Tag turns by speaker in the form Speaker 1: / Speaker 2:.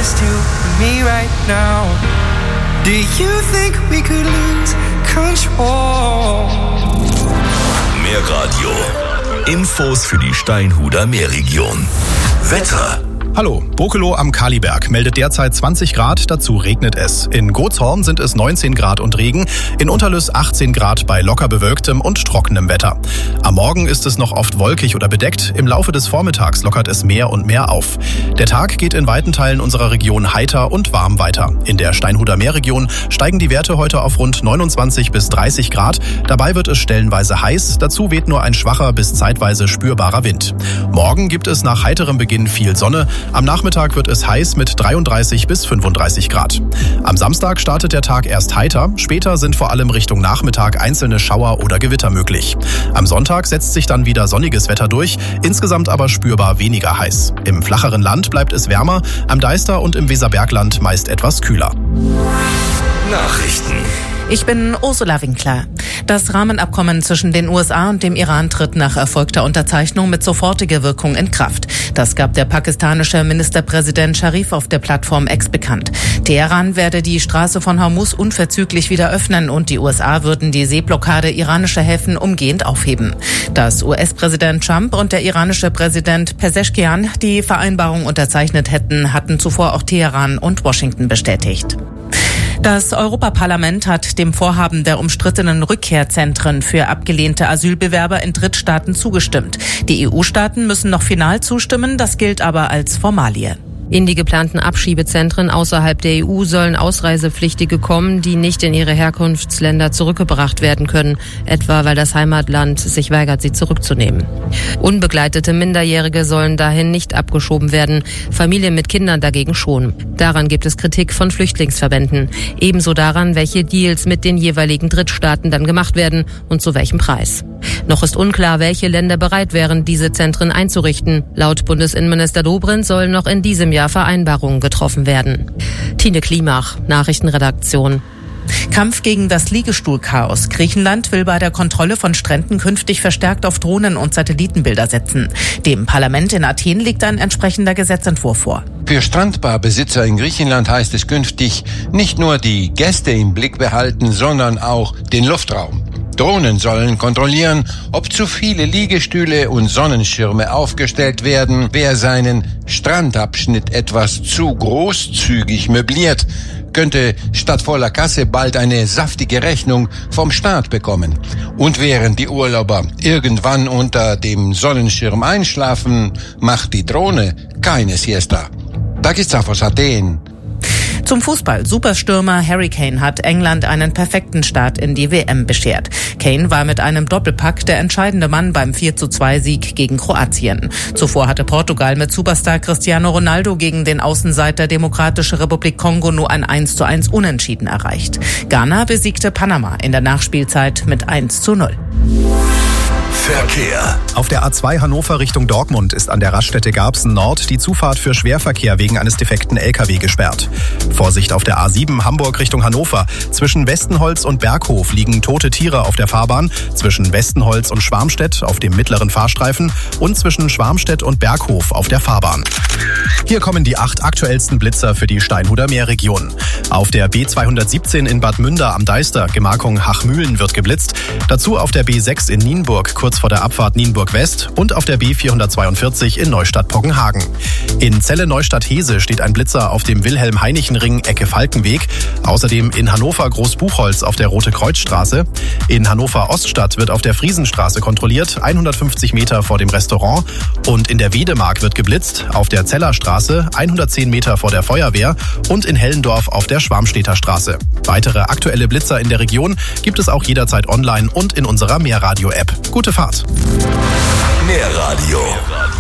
Speaker 1: just you and me right now. Do you think we could lose control?
Speaker 2: Mehr Radio. Infos für die Steinhuder Meerregion. Wetter.
Speaker 3: Hallo, Bokelow am Kaliberg meldet derzeit 20 Grad, dazu regnet es. In Gotshorn sind es 19 Grad und Regen, in Unterlüß 18 Grad bei locker bewölktem und trockenem Wetter. Am Morgen ist es noch oft wolkig oder bedeckt, im Laufe des Vormittags lockert es mehr und mehr auf. Der Tag geht in weiten Teilen unserer Region heiter und warm weiter. In der Steinhuder Meerregion steigen die Werte heute auf rund 29 bis 30 Grad, dabei wird es stellenweise heiß, dazu weht nur ein schwacher bis zeitweise spürbarer Wind. Morgen gibt es nach heiterem Beginn viel Sonne. Am Nachmittag wird es heiß mit 33 bis 35 Grad. Am Samstag startet der Tag erst heiter, später sind vor allem Richtung Nachmittag einzelne Schauer oder Gewitter möglich. Am Sonntag setzt sich dann wieder sonniges Wetter durch, insgesamt aber spürbar weniger heiß. Im flacheren Land bleibt es wärmer, am Deister und im Weserbergland meist etwas kühler.
Speaker 2: Nachrichten.
Speaker 4: Ich bin Ursula Winkler. Das Rahmenabkommen zwischen den USA und dem Iran tritt nach erfolgter Unterzeichnung mit sofortiger Wirkung in Kraft. Das gab der pakistanische Ministerpräsident Sharif auf der Plattform X bekannt. Teheran werde die Straße von Hormuz unverzüglich wieder öffnen und die USA würden die Seeblockade iranischer Häfen umgehend aufheben. Dass US-Präsident Trump und der iranische Präsident Pezeshkian die Vereinbarung unterzeichnet hätten, hatten zuvor auch Teheran und Washington bestätigt. Das Europaparlament hat dem Vorhaben der umstrittenen Rückkehrzentren für abgelehnte Asylbewerber in Drittstaaten zugestimmt. Die EU-Staaten müssen noch final zustimmen, das gilt aber als Formalie.
Speaker 5: In die geplanten Abschiebezentren außerhalb der EU sollen Ausreisepflichtige kommen, die nicht in ihre Herkunftsländer zurückgebracht werden können, etwa weil das Heimatland sich weigert, sie zurückzunehmen. Unbegleitete Minderjährige sollen dahin nicht abgeschoben werden, Familien mit Kindern dagegen schon. Daran gibt es Kritik von Flüchtlingsverbänden. Ebenso daran, welche Deals mit den jeweiligen Drittstaaten dann gemacht werden und zu welchem Preis. Noch ist unklar, welche Länder bereit wären, diese Zentren einzurichten. Laut Bundesinnenminister Dobrindt sollen noch in diesem Jahr Vereinbarungen getroffen werden. Tine Klimach, Nachrichtenredaktion.
Speaker 4: Kampf gegen das Liegestuhlchaos. Griechenland will bei der Kontrolle von Stränden künftig verstärkt auf Drohnen und Satellitenbilder setzen. Dem Parlament in Athen liegt ein entsprechender Gesetzentwurf vor.
Speaker 6: Für Strandbarbesitzer in Griechenland heißt es künftig nicht nur die Gäste im Blick behalten, sondern auch den Luftraum. Drohnen sollen kontrollieren, ob zu viele Liegestühle und Sonnenschirme aufgestellt werden, wer seinen Strandabschnitt etwas zu großzügig möbliert, könnte statt voller Kasse bald eine saftige Rechnung vom Staat bekommen. Und während die Urlauber irgendwann unter dem Sonnenschirm einschlafen, macht die Drohne keine Siesta. Takisaf aus Athen.
Speaker 4: Zum Fußball. Superstürmer Harry Kane hat England einen perfekten Start in die WM beschert. Kane war mit einem Doppelpack der entscheidende Mann beim 4:2-Sieg gegen Kroatien. Zuvor hatte Portugal mit Superstar Cristiano Ronaldo gegen den Außenseiter Demokratische Republik Kongo nur ein 1:1 Unentschieden erreicht. Ghana besiegte Panama in der Nachspielzeit mit 1:0.
Speaker 2: Verkehr.
Speaker 3: Auf der A2 Hannover Richtung Dortmund ist an der Raststätte Garbsen Nord die Zufahrt für Schwerverkehr wegen eines defekten LKW gesperrt. Vorsicht auf der A7 Hamburg Richtung Hannover. Zwischen Westenholz und Berghof liegen tote Tiere auf der Fahrbahn. Zwischen Westenholz und Schwarmstedt auf dem mittleren Fahrstreifen und zwischen Schwarmstedt und Berghof auf der Fahrbahn. Hier kommen die 8 aktuellsten Blitzer für die Steinhuder Meerregion. Auf der B217 in Bad Münder am Deister, Gemarkung Hachmühlen, wird geblitzt. Dazu auf der B6 in Nienburg, kurz vor der Abfahrt Nienburg West und auf der B442 in Neustadt-Poggenhagen. In Celle-Neustadt-Hese steht ein Blitzer auf dem Wilhelm-Heinichen-Ring Ecke Falkenweg. Außerdem in Hannover Großbuchholz auf der Rote-Kreuz-Straße. In Hannover-Oststadt wird auf der Friesenstraße kontrolliert, 150 Meter vor dem Restaurant. Und in der Wedemark wird geblitzt, auf der Zellerstraße, 110 Meter vor der Feuerwehr und in Hellendorf auf der Schwarmstedter Straße. Weitere aktuelle Blitzer in der Region gibt es auch jederzeit online und in unserer Meerradio-App. Gute Fahrt!
Speaker 2: Meerradio.